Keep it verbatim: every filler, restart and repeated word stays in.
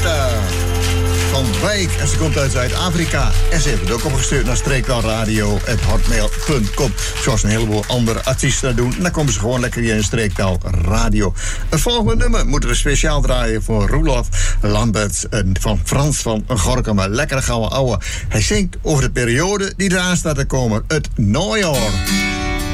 Greta van Wijk. En ze komt uit Zuid-Afrika. En ze heeft het ook opgestuurd naar streektaalradio at hotmail punt com. Zoals een heleboel andere artiesten dat doen. En dan komen ze gewoon lekker hier in streektaalradio. Het volgende nummer moeten we speciaal draaien voor Roelof Lambert van Frans van Gorkum. Een lekkere gouden ouwe. Hij zingt over de periode die eraan staat te komen. Het najaar.